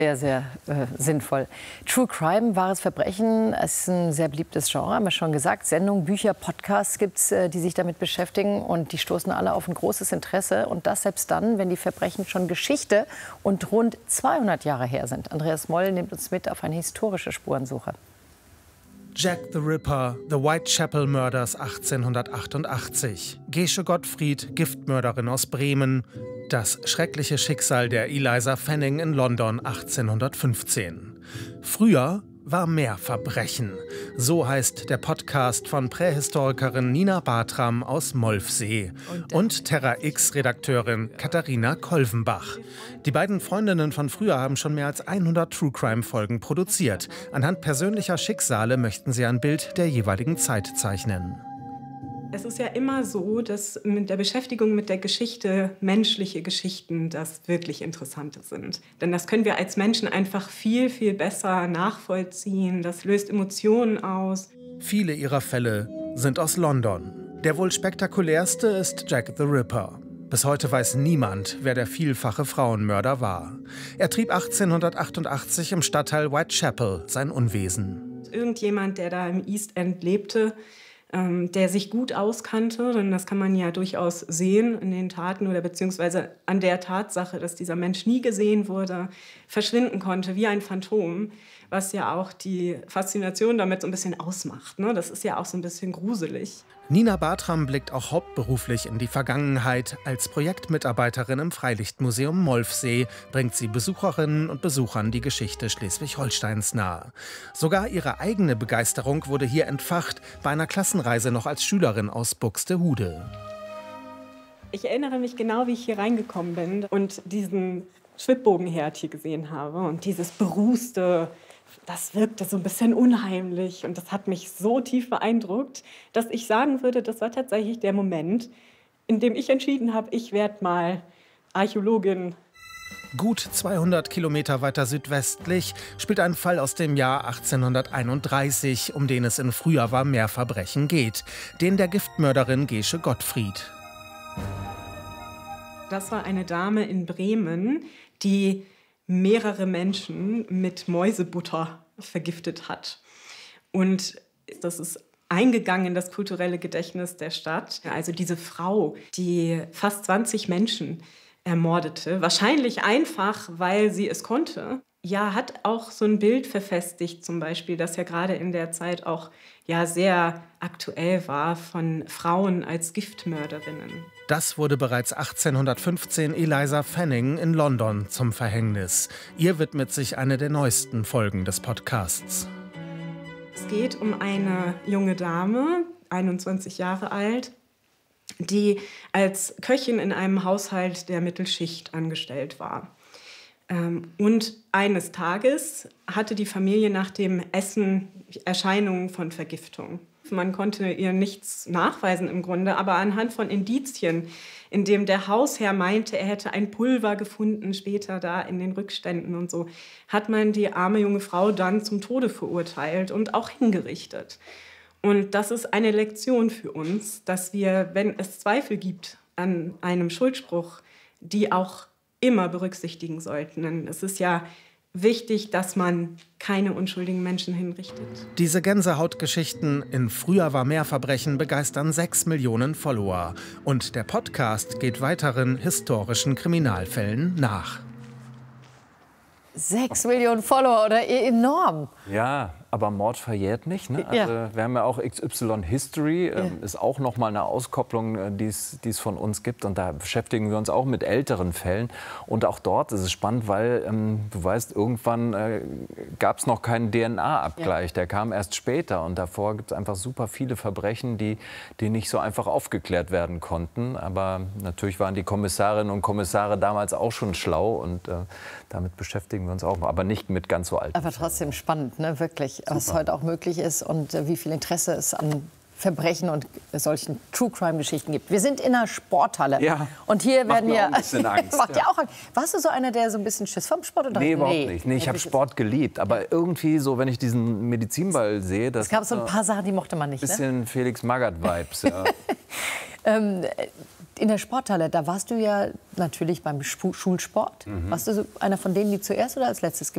Sehr, sehr sinnvoll. True Crime, wahres Verbrechen, ist ein sehr beliebtes Genre, haben wir schon gesagt. Sendungen, Bücher, Podcasts gibt es, die sich damit beschäftigen. Und die stoßen alle auf ein großes Interesse. Und das selbst dann, wenn die Verbrechen schon Geschichte und rund 200 Jahre her sind. Andreas Moll nimmt uns mit auf eine historische Spurensuche. Jack the Ripper, The Whitechapel Murders 1888. Gesche Gottfried, Giftmörderin aus Bremen. Das schreckliche Schicksal der Eliza Fanning in London 1815. Früher war mehr Verbrechen. So heißt der Podcast von Prähistorikerin Nina Bartram aus Molfsee und Terra X-Redakteurin Katharina Kolvenbach. Die beiden Freundinnen von früher haben schon mehr als 100 True-Crime-Folgen produziert. Anhand persönlicher Schicksale möchten sie ein Bild der jeweiligen Zeit zeichnen. Es ist ja immer so, dass mit der Beschäftigung mit der Geschichte menschliche Geschichten das wirklich Interessante sind. Denn das können wir als Menschen einfach viel, viel besser nachvollziehen. Das löst Emotionen aus. Viele ihrer Fälle sind aus London. Der wohl spektakulärste ist Jack the Ripper. Bis heute weiß niemand, wer der vielfache Frauenmörder war. Er trieb 1888 im Stadtteil Whitechapel sein Unwesen. Irgendjemand, der da im East End lebte, der sich gut auskannte, denn das kann man ja durchaus sehen in den Taten oder beziehungsweise an der Tatsache, dass dieser Mensch nie gesehen wurde, verschwinden konnte wie ein Phantom, was ja auch die Faszination damit so ein bisschen ausmacht, ne? Das ist ja auch so ein bisschen gruselig. Nina Bartram blickt auch hauptberuflich in die Vergangenheit. Als Projektmitarbeiterin im Freilichtmuseum Molfsee bringt sie Besucherinnen und Besuchern die Geschichte Schleswig-Holsteins nahe. Sogar ihre eigene Begeisterung wurde hier entfacht, bei einer Klassenreise noch als Schülerin aus Buxtehude. Ich erinnere mich genau, wie ich hier reingekommen bin und diesen Schwibbogenherd hier gesehen habe und dieses berußte, das wirkte so ein bisschen unheimlich und das hat mich so tief beeindruckt, dass ich sagen würde, das war tatsächlich der Moment, in dem ich entschieden habe, ich werde mal Archäologin. Gut 200 Kilometer weiter südwestlich spielt ein Fall aus dem Jahr 1831, um den es in Früher war mehr Verbrechen geht, den der Giftmörderin Gesche Gottfried. Das war eine Dame in Bremen, die mehrere Menschen mit Mäusebutter vergiftet hat. Und das ist eingegangen in das kulturelle Gedächtnis der Stadt. Also diese Frau, die fast 20 Menschen ermordete, wahrscheinlich einfach, weil sie es konnte, ja, hat auch so ein Bild verfestigt, zum Beispiel, das ja gerade in der Zeit auch ja sehr aktuell war, von Frauen als Giftmörderinnen. Das wurde bereits 1815 Eliza Fanning in London zum Verhängnis. Ihr widmet sich eine der neuesten Folgen des Podcasts. Es geht um eine junge Dame, 21 Jahre alt, die als Köchin in einem Haushalt der Mittelschicht angestellt war. Und eines Tages hatte die Familie nach dem Essen Erscheinungen von Vergiftung. Man konnte ihr nichts nachweisen im Grunde, aber anhand von Indizien, in dem der Hausherr meinte, er hätte ein Pulver gefunden, später da in den Rückständen und so, hat man die arme junge Frau dann zum Tode verurteilt und auch hingerichtet. Und das ist eine Lektion für uns, dass wir, wenn es Zweifel gibt an einem Schuldspruch, die auch immer berücksichtigen sollten. Denn es ist ja wichtig, dass man keine unschuldigen Menschen hinrichtet. Diese Gänsehautgeschichten in Früher war mehr Verbrechen begeistern 6 Millionen Follower. Und der Podcast geht weiteren historischen Kriminalfällen nach. 6 Millionen Follower, oder enorm. Ja, aber Mord verjährt nicht. Ne? Also, wir haben ja auch XY History, ist auch noch mal eine Auskopplung, die es von uns gibt. Und da beschäftigen wir uns auch mit älteren Fällen. Und auch dort ist es spannend, weil du weißt, irgendwann gab es noch keinen DNA-Abgleich. Ja. Der kam erst später. Und davor gibt es einfach super viele Verbrechen, die nicht so einfach aufgeklärt werden konnten. Aber natürlich waren die Kommissarinnen und Kommissare damals auch schon schlau. Und damit beschäftigen wir uns auch. Aber nicht mit ganz so alten. Aber trotzdem spannend, ne? Wirklich. Was heute auch möglich ist und wie viel Interesse es an Verbrechen und solchen True-Crime-Geschichten gibt. Wir sind in einer Sporthalle. Ja, und hier werden wir. Ein bisschen Angst. Macht ja auch Angst. Warst du so einer, der so ein bisschen Schiss vom Sport? Oder? Nee, überhaupt nicht. Nee, ich habe Sport geliebt. Aber irgendwie so, wenn ich diesen Medizinball sehe, es gab so ein paar Sachen, die mochte man nicht. Bisschen ne? Felix Magath-Vibes. Ja. In der Sporthalle, da warst du ja natürlich beim Schulsport. Warst du so einer von denen, die zuerst oder als letztes